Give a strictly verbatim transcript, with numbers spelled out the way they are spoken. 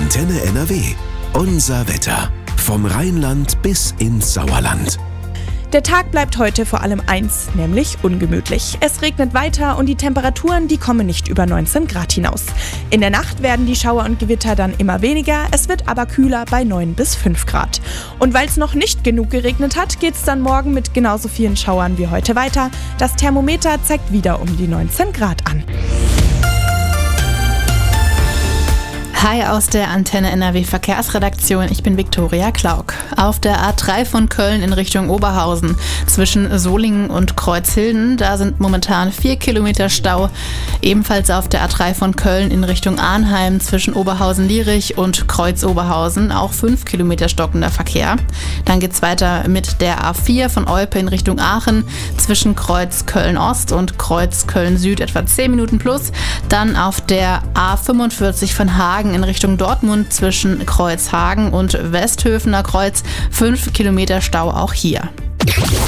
Antenne N R W. Unser Wetter. Vom Rheinland bis ins Sauerland. Der Tag bleibt heute vor allem eins, nämlich ungemütlich. Es regnet weiter und die Temperaturen, die kommen nicht über neunzehn Grad hinaus. In der Nacht werden die Schauer und Gewitter dann immer weniger, es wird aber kühler bei neun bis fünf Grad. Und weil es noch nicht genug geregnet hat, geht es dann morgen mit genauso vielen Schauern wie heute weiter. Das Thermometer zeigt wieder um die neunzehn Grad an. Hi aus der Antenne N R W Verkehrsredaktion, ich bin Viktoria Klauk. Auf der A drei von Köln in Richtung Oberhausen zwischen Solingen und Kreuzhilden, da sind momentan vier Kilometer Stau. Ebenfalls auf der A drei von Köln in Richtung Arnheim zwischen Oberhausen-Lierich und Kreuz-Oberhausen auch fünf Kilometer stockender Verkehr. Dann geht's weiter mit der A vier von Olpe in Richtung Aachen zwischen Kreuz Köln-Ost und Kreuz Köln-Süd etwa zehn Minuten plus. Dann auf der A fünfundvierzig von Hagen in Richtung Dortmund zwischen Kreuzhagen und Westhöfener Kreuz fünf Kilometer Stau auch hier.